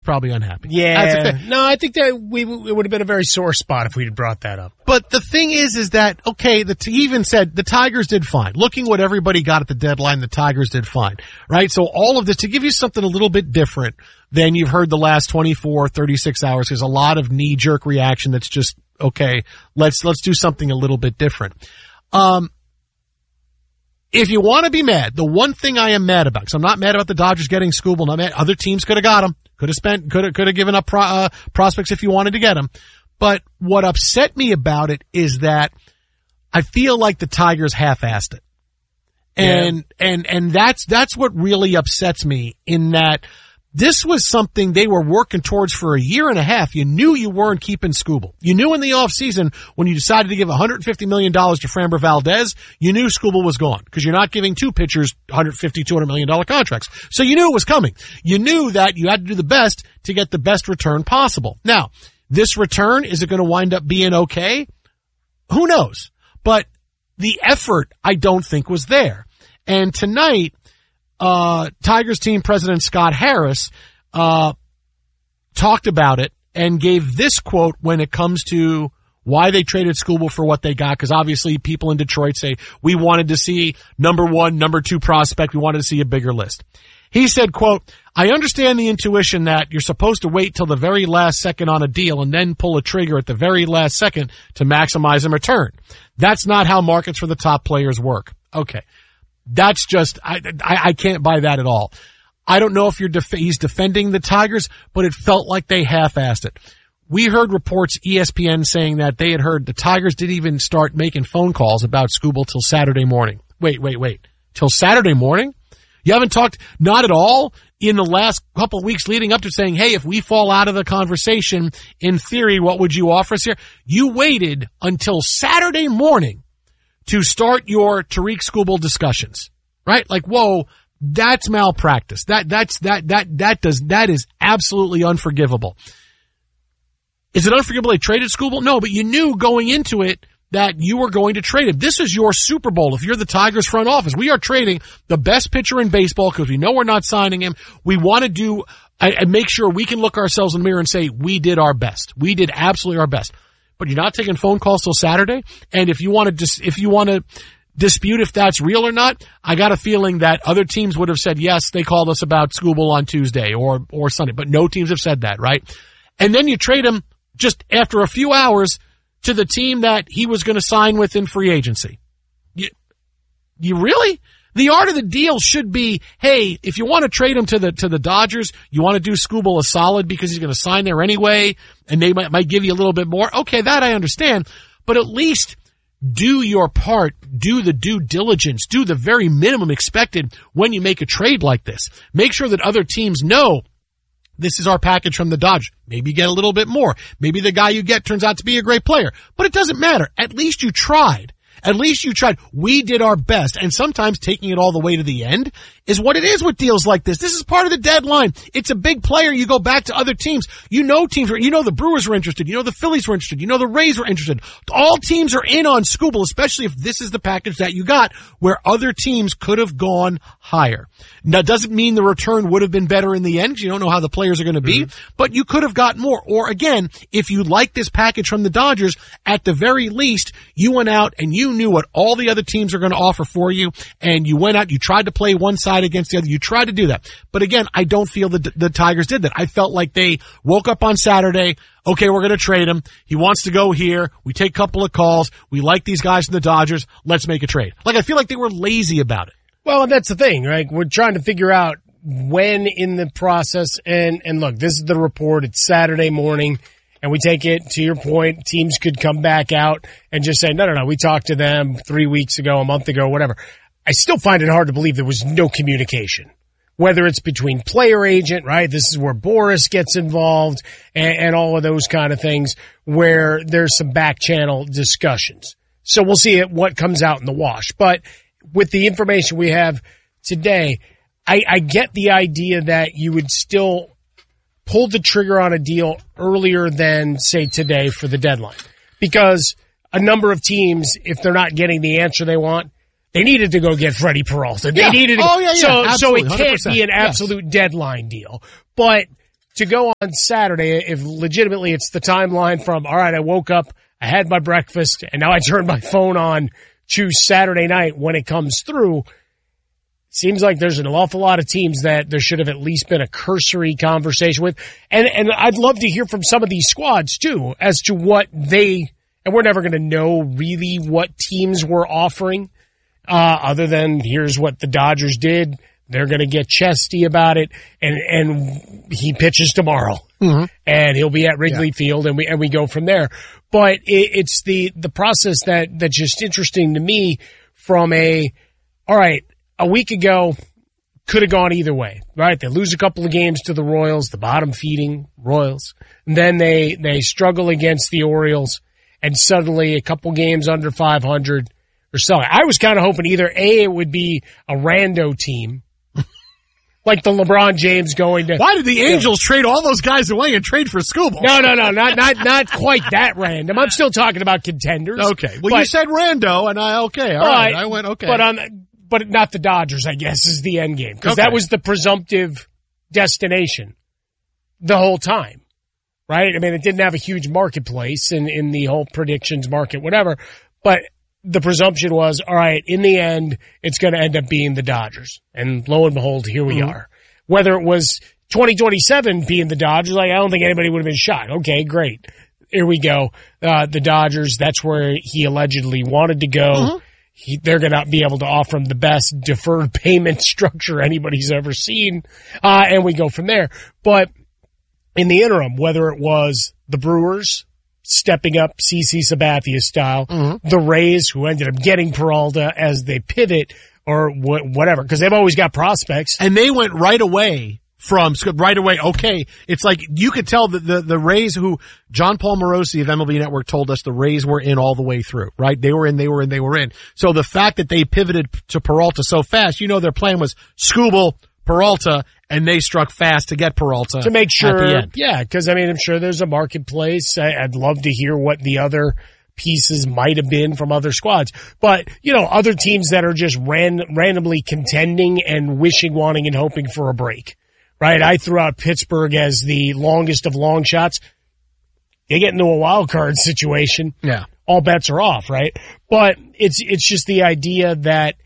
probably unhappy. Yeah. No, I think that it would have been a very sore spot if we had brought that up. But the thing is that, okay, he even said the Tigers did fine. Looking what everybody got at the deadline, the Tigers did fine, right? So all of this, to give you something a little bit different than you've heard the last 24, 36 hours, there's a lot of knee-jerk reaction that's just, okay, let's do something a little bit different. If you want to be mad, the one thing I am mad about, because I'm not mad about the Dodgers getting Skubal, not mad, other teams could have got him, could have given up prospects if you wanted to get him. But what upset me about it is that I feel like the Tigers half-assed it. And that's what really upsets me, in that this was something they were working towards for a year and a half. You knew you weren't keeping Skubal. You knew in the offseason when you decided to give $150 million to Framber Valdez, you knew Skubal was gone, because you're not giving two pitchers $150, $200 million contracts. So you knew it was coming. You knew that you had to do the best to get the best return possible. Now, this return, is it going to wind up being okay? Who knows? But the effort, I don't think, was there. And tonight, Tigers team president Scott Harris talked about it and gave this quote when it comes to why they traded Skubal for what they got, because obviously people in Detroit say, we wanted to see number one, number two prospect, we wanted to see a bigger list. He said, quote, I understand the intuition that you're supposed to wait till the very last second on a deal and then pull a trigger at the very last second to maximize a return. That's not how markets for the top players work. Okay. That's just, I can't buy that at all. I don't know if he's defending the Tigers, but it felt like they half-assed it. We heard reports, ESPN saying that they had heard the Tigers didn't even start making phone calls about Skubal till Saturday morning. Wait. Till Saturday morning? You haven't talked, not at all, in the last couple of weeks leading up to saying, hey, if we fall out of the conversation, in theory, what would you offer us here? You waited until Saturday morning to start your Tarik Skubal discussions, right? Like, whoa, that's malpractice. That is absolutely unforgivable. Is it unforgivable they traded Skubal? No, but you knew going into it that you were going to trade him. This is your Super Bowl. If you're the Tigers front office, we are trading the best pitcher in baseball because we know we're not signing him. We want to do and make sure we can look ourselves in the mirror and say, we did our best. We did absolutely our best. But you're not taking phone calls till Saturday. And if you want to dispute if that's real or not, I got a feeling that other teams would have said, yes, they called us about Skubal on Tuesday or Sunday, but no teams have said that, right? And then you trade him just after a few hours to the team that he was going to sign with in free agency. You really? The art of the deal should be, hey, if you want to trade him to the Dodgers, you want to do Skubal a solid because he's going to sign there anyway, and they might give you a little bit more. Okay, that I understand, but at least do your part, do the due diligence, do the very minimum expected when you make a trade like this. Make sure that other teams know this is our package from the Dodgers. Maybe you get a little bit more. Maybe the guy you get turns out to be a great player, but it doesn't matter. At least you tried. At least you tried. We did our best. And sometimes taking it all the way to the end is what it is with deals like this. This is part of the deadline. It's a big player. You go back to other teams. You know the Brewers were interested. You know the Phillies were interested. You know the Rays were interested. All teams are in on Skubal, especially if this is the package that you got where other teams could have gone higher. Now, doesn't mean the return would have been better in the end because you don't know how the players are going to be, but you could have got more. Or again, if you like this package from the Dodgers, at the very least, you went out and you knew what all the other teams are going to offer for you, and you went out, you tried to play one side against the other. You tried to do that. But again, I don't feel the Tigers did that. I felt like they woke up on Saturday, okay, we're going to trade him. He wants to go here. We take a couple of calls. We like these guys from the Dodgers. Let's make a trade. Like, I feel like they were lazy about it. Well, and that's the thing, right? We're trying to figure out when in the process, and look, this is the report. It's Saturday morning, and we take it, to your point, teams could come back out and just say, no, we talked to them 3 weeks ago, a month ago, whatever. I still find it hard to believe there was no communication, whether it's between player agent, right? This is where Boris gets involved and all of those kind of things where there's some back channel discussions. So we'll see what comes out in the wash. But with the information we have today, I get the idea that you would still pull the trigger on a deal earlier than, say, today for the deadline. Because a number of teams, if they're not getting the answer they want, they needed to go get Freddie Peralta. They needed to go. So it can't be an absolute deadline deal. But to go on Saturday, if legitimately it's the timeline from, all right, I woke up, I had my breakfast, and now I turned my phone on, choose Saturday night when it comes through, seems like there's an awful lot of teams that there should have at least been a cursory conversation with. And I'd love to hear from some of these squads, too, as to what they, and we're never going to know really what teams were offering, other than here's what the Dodgers did. They're going to get chesty about it, and he pitches tomorrow, and he'll be at Wrigley Field, and we go from there. But it's the process that's just interesting to me from all right, a week ago, could have gone either way, right? They lose a couple of games to the Royals, the bottom-feeding Royals. And then they struggle against the Orioles, and suddenly a couple games under 500 or so. I was kind of hoping either A, it would be a rando team, like the LeBron James going to... Why did the Angels trade all those guys away and trade for Skubal? No, not quite that random. I'm still talking about contenders. Okay. Well, you said rando, and all right. I went, okay. But not the Dodgers, I guess, is the end game. Because that was the presumptive destination the whole time, right? I mean, it didn't have a huge marketplace in the whole predictions market, whatever. But the presumption was, all right, in the end, it's going to end up being the Dodgers. And lo and behold, here we are. Whether it was 2027 being the Dodgers, I don't think anybody would have been shocked. Okay, great. Here we go. The Dodgers, that's where he allegedly wanted to go. They're going to be able to offer him the best deferred payment structure anybody's ever seen. And we go from there. But in the interim, whether it was the Brewers stepping up CC Sabathia style, the Rays, who ended up getting Peralta as they pivot, or whatever, because they've always got prospects. And they went right away okay. It's like you could tell that the Rays, who John Paul Morosi of MLB Network told us the Rays were in all the way through, right? They were in. So the fact that they pivoted to Peralta so fast, their plan was Skubal, Peralta, and they struck fast to get Peralta to make sure. At the end. Yeah, because I'm sure there's a marketplace. I'd love to hear what the other pieces might have been from other squads. But, other teams that are just randomly contending and wishing, wanting, and hoping for a break. Right? I threw out Pittsburgh as the longest of long shots. You get into a wild card situation. Yeah. All bets are off, right? But it's just the idea that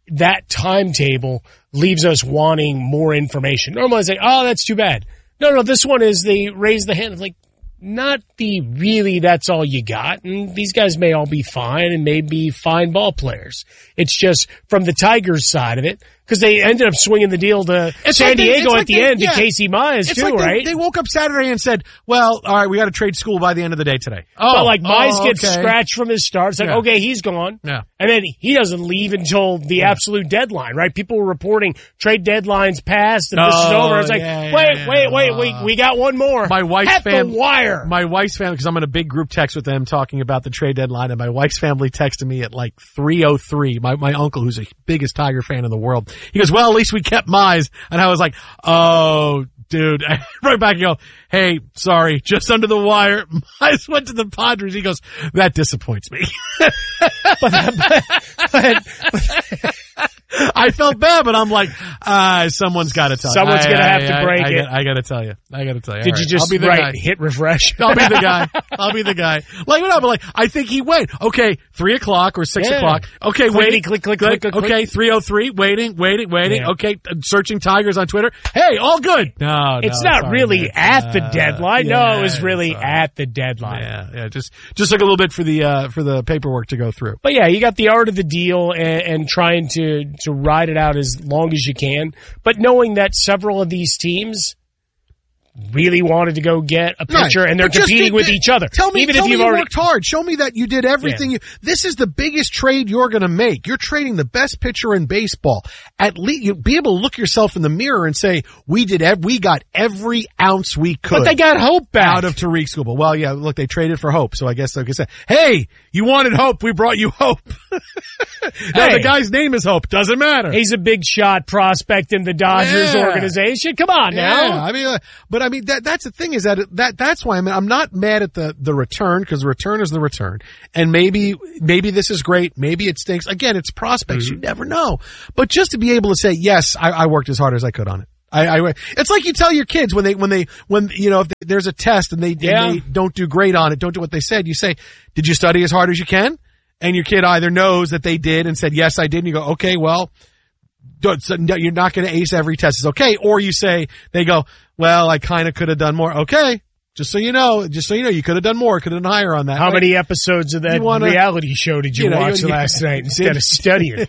timetable leaves us wanting more information. Normally I say, oh, that's too bad. No, this one is they raise the hand. It's like, not the really that's all you got. And these guys may all be fine and may be fine ball players. It's just from the Tigers side of it, because they ended up swinging the deal to San Diego at the end to Casey Mize too, right? They woke up Saturday and said, well, all right, we got to trade Skubal by the end of the day today. Mize gets scratched from his start. It's like, okay, he's gone. Yeah. And then he doesn't leave until the absolute deadline, right? People were reporting trade deadlines passed and this is over. It's like, wait, we got one more. My wife's the wire. My wife's family, because I'm in a big group text with them talking about the trade deadline, and my wife's family texted me at like 3:03. My uncle, who's the biggest Tiger fan in the world, he goes, well, at least we kept Mize. And I was like, oh, dude. Right back and go, hey, sorry, just under the wire. Mize went to the Padres. He goes, that disappoints me. I felt bad, but I'm like, someone's got to tell you. Someone's going to have to break it. I got to tell you. Did you just hit refresh? I'll be the guy. Like, no, but I think he went. Okay, 3:00 or 6:00. Okay, waiting. Click. Okay, 3:03. Waiting. Yeah. Okay, searching Tigers on Twitter. Hey, all good. No, it's not really at the deadline. No, it was really at the deadline. Yeah. Just like a little bit for the paperwork to go through. But yeah, you got the art of the deal and trying to ride it out as long as you can. But knowing that several of these teams really wanted to go get a pitcher, and they're competing with each other. Tell me you worked hard. Show me that you did everything. Yeah. This is the biggest trade you're going to make. You're trading the best pitcher in baseball. At least you be able to look yourself in the mirror and say, we got every ounce we could. But they got Hope back out of Tariq Skubal. Well, yeah, look, they traded for Hope, so I guess like I said, hey, you wanted Hope, we brought you Hope. Now the guy's name is Hope. Doesn't matter. He's a big shot prospect in the Dodgers organization. Come on now. I mean, that's the thing is that's why I'm not mad at the return, because the return is the return. And maybe this is great. Maybe it stinks. Again, it's prospects. You never know. But just to be able to say, yes, I worked as hard as I could on it. It's like you tell your kids when if there's a test and they don't do great on it, don't do what they said. You say, did you study as hard as you can? And your kid either knows that they did and said, yes, I did. And you go, okay, well, you're not going to ace every test. It's okay. Or you say, they go, well, I kind of could have done more. Okay. Just so you know, you could have done more, could have done higher on that. How many episodes of that reality show did you watch last night instead of studying?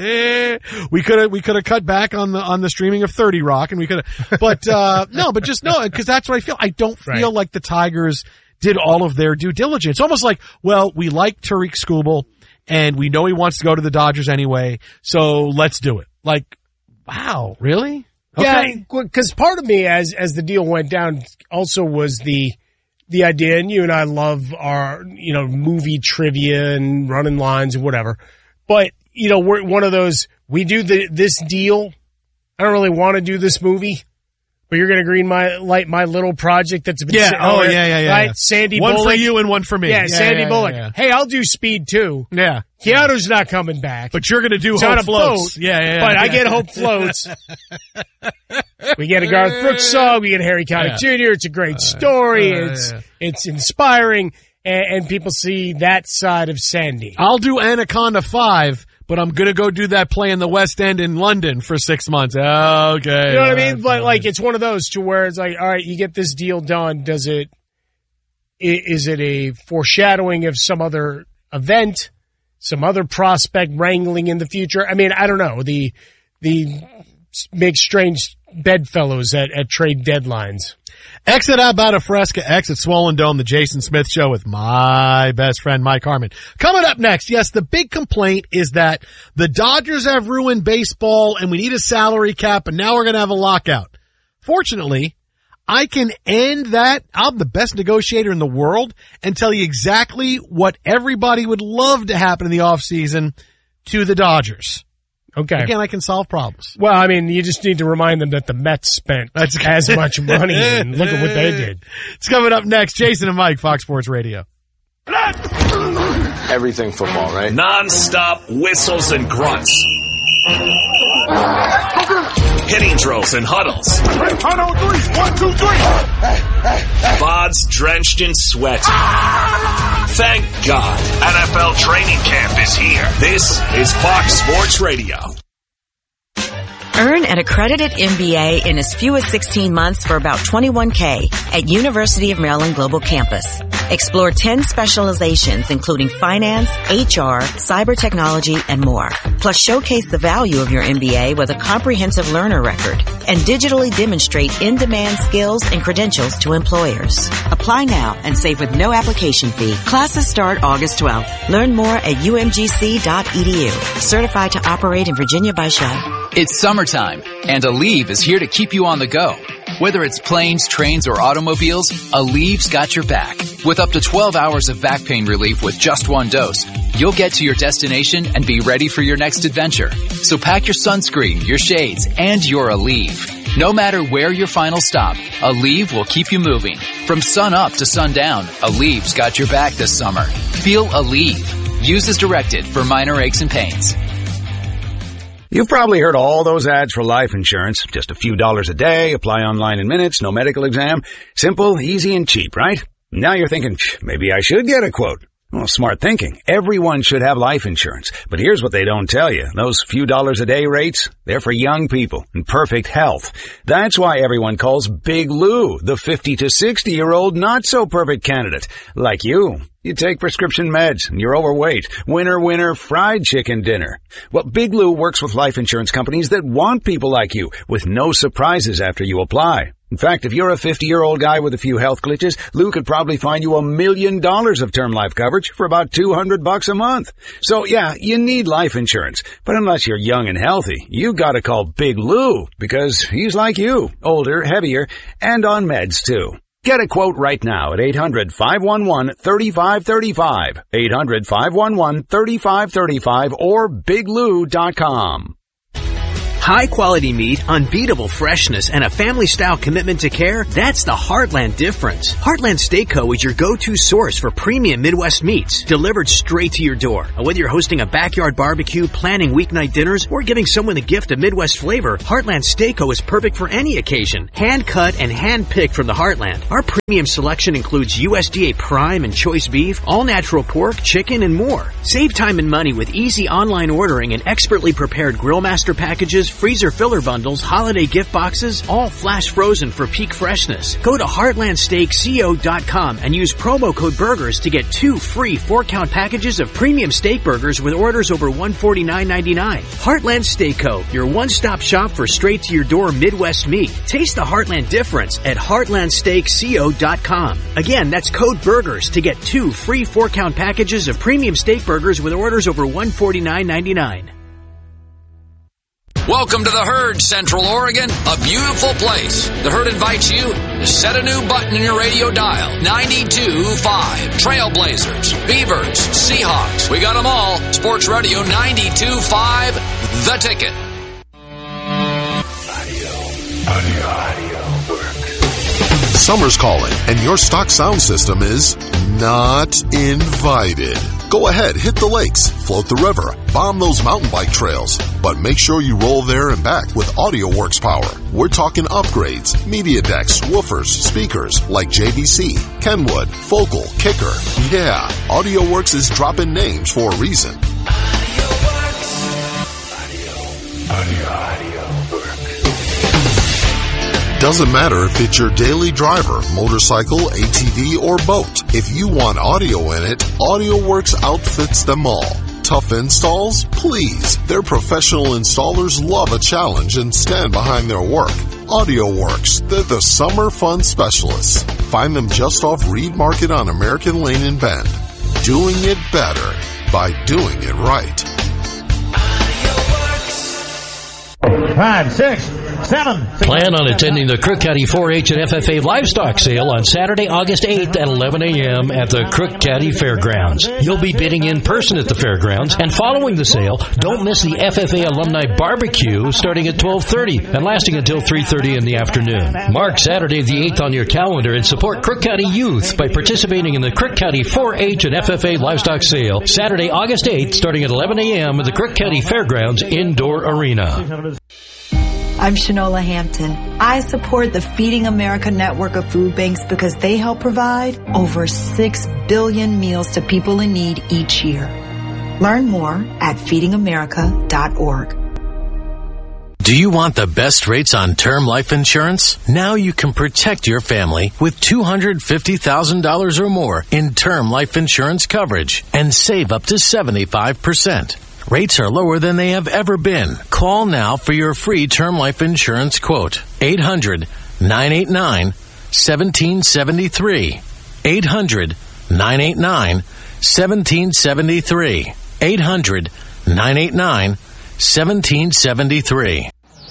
We could have cut back on the streaming of 30 Rock, and we could have, but because that's what I feel. I don't feel like the Tigers did all of their due diligence. It's almost like, well, we like Tariq Skubal, and we know he wants to go to the Dodgers anyway, so let's do it. Like, wow, really? Okay. Yeah, because part of me, as the deal went down, also was the idea, and you and I love our, movie trivia and running lines and whatever. But, we're one of those, we do this deal. I don't really want to do this movie, but you're going to green light my little project that's been sitting there. Yeah. Right? Sandy Bullock. Bullock. One for you and one for me. Yeah, Sandy Bullock. Yeah. Hey, I'll do Speed 2. Yeah. Keanu's not coming back. But you're going to do it's Hope Floats. Boat, but I get Hope Floats. We get a Garth Brooks song. We get Harry Connick Jr. It's a great story. It's inspiring. And people see that side of Sandy. I'll do Anaconda 5, but I'm going to go do that play in the West End in London for 6 months. Okay. You know what I mean? But it's one of those to where it's like, all right, you get this deal done. Is it a foreshadowing of some other event? Some other prospect wrangling in the future? I mean, I don't know. The big strange bedfellows at trade deadlines. Exit Abata Fresca, exit Swollen Dome, the Jason Smith Show with my best friend Mike Harmon. Coming up next, yes, the big complaint is that the Dodgers have ruined baseball and we need a salary cap and now we're going to have a lockout. Fortunately, I can end that. I'm the best negotiator in the world and tell you exactly what everybody would love to happen in the offseason to the Dodgers. Okay. Again, I can solve problems. Well, I mean, you just need to remind them that the Mets spent as much money and look at what they did. It's coming up next. Jason and Mike, Fox Sports Radio. Everything football, right? Non-stop whistles and grunts. Hitting drills and huddles. 1, 2, 3. Bods drenched in sweat. Thank God NFL training camp is here. This is Fox Sports Radio. Earn an accredited MBA in as few as 16 months for about $21K at University of Maryland Global Campus. Explore 10 specializations, including finance, HR, cyber technology, and more. Plus, showcase the value of your MBA with a comprehensive learner record and digitally demonstrate in-demand skills and credentials to employers. Apply now and save with no application fee. Classes start August 12th. Learn more at umgc.edu. Certified to operate in Virginia by Shell. It's summertime, and Aleve is here to keep you on the go. Whether it's planes, trains, or automobiles, Aleve's got your back. With up to 12 hours of back pain relief with just one dose, you'll get to your destination and be ready for your next adventure. So pack your sunscreen, your shades, and your Aleve. No matter where your final stop, Aleve will keep you moving. From sun up to sundown, Aleve's got your back this summer. Feel Aleve. Use as directed for minor aches and pains. You've probably heard all those ads for life insurance. Just a few dollars a day, apply online in minutes, no medical exam. Simple, easy, and cheap, right? Now you're thinking, maybe I should get a quote. Well, smart thinking. Everyone should have life insurance. But here's what they don't tell you. Those few dollars a day rates, they're for young people in perfect health. That's why everyone calls Big Lou the 50 to 60-year-old not-so-perfect candidate. Like you. You take prescription meds and you're overweight. Winner, fried chicken dinner. Well, Big Lou works with life insurance companies that want people like you with no surprises after you apply. In fact, if you're a 50-year-old guy with a few health glitches, Lou could probably find you $1 million of term life coverage for about $200 a month. So yeah, you need life insurance. But unless you're young and healthy, you gotta call Big Lou because he's like you, older, heavier, and on meds too. Get a quote right now at 800-511-3535, 800-511-3535, or biglou.com. High-quality meat, unbeatable freshness, and a family-style commitment to care, that's the Heartland difference. Heartland Steak Co. is your go-to source for premium Midwest meats, delivered straight to your door. Whether you're hosting a backyard barbecue, planning weeknight dinners, or giving someone the gift of Midwest flavor, Heartland Steak Co. is perfect for any occasion. Hand-cut and hand-picked from the Heartland. Our premium selection includes USDA Prime and Choice Beef, all-natural pork, chicken, and more. Save time and money with easy online ordering and expertly prepared Grillmaster packages, freezer filler bundles, holiday gift boxes, all flash frozen for peak freshness. Go to heartlandsteakco.com and use promo code BURGERS to get 2 free 4-count packages of premium steak burgers with orders over $149.99. Heartland Steak Co., your one-stop shop for straight-to-your-door Midwest meat. Taste the Heartland difference at heartlandsteakco.com. Again, that's code BURGERS to get 2 free 4-count packages of premium steak burgers with orders over $149.99. Welcome to the Herd, Central Oregon, a beautiful place. The Herd invites you to set a new button in your radio dial. 92.5. Trailblazers, Beavers, Seahawks. We got them all. Sports Radio 92.5. The Ticket. Audio work. Summer's calling, and your stock sound system is not invited. Go ahead, hit the lakes, float the river, bomb those mountain bike trails, but make sure you roll there and back with AudioWorks power. We're talking upgrades, media decks, woofers, speakers like JVC, Kenwood, Focal, Kicker. Yeah, AudioWorks is dropping names for a reason. Audio work. Doesn't matter if it's your daily driver, motorcycle, ATV, or boat. If you want audio in it, AudioWorks outfits them all. Tough installs? Please. Their professional installers love a challenge and stand behind their work. AudioWorks, they're the summer fun specialists. Find them just off Reed Market on American Lane in Bend. Doing it better by doing it right. 5, 6, 7. Plan on attending the Crook County 4-H and FFA Livestock Sale on Saturday, August 8th at 11 a.m. at the Crook County Fairgrounds. You'll be bidding in person at the fairgrounds, and following the sale, don't miss the FFA Alumni Barbecue starting at 12:30 and lasting until 3:30 in the afternoon. Mark Saturday the 8th on your calendar and support Crook County youth by participating in the Crook County 4-H and FFA Livestock Sale Saturday, August 8th starting at 11 a.m. at the Crook County Fairgrounds Indoor Arena. I'm Shanola Hampton. I support the Feeding America network of food banks because they help provide over 6 billion meals to people in need each year. Learn more at feedingamerica.org. Do you want the best rates on term life insurance? Now you can protect your family with $250,000 or more in term life insurance coverage and save up to 75%. Rates are lower than they have ever been. Call now for your free term life insurance quote. 800-989-1773. 800-989-1773. 800-989-1773.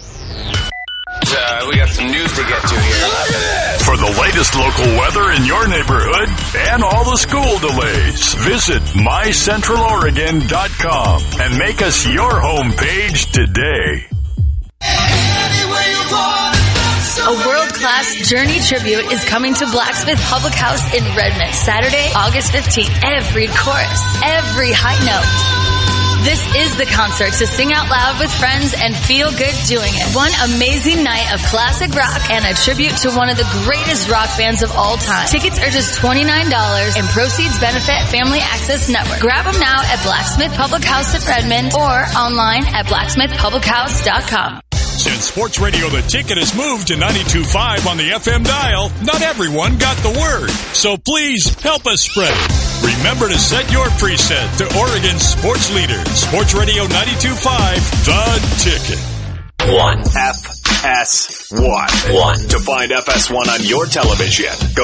We got some news to get to here. For the latest local weather in your neighborhood and all the school delays, visit mycentraloregon.com and make us your homepage today. A world-class Journey tribute is coming to Blacksmith Public House in Redmond, Saturday, August 15th. Every chorus, every high note. This is the concert to sing out loud with friends and feel good doing it. One amazing night of classic rock and a tribute to one of the greatest rock bands of all time. Tickets are just $29 and proceeds benefit Family Access Network. Grab them now at Blacksmith Public House in Redmond or online at blacksmithpublichouse.com. Since Sports Radio The Ticket has moved to 92.5 on the FM dial, not everyone got the word. So please help us spread it. Remember to set your preset to Oregon's sports leader, Sports Radio 92.5, The Ticket. 1. FS1. To find FS1 on your television, go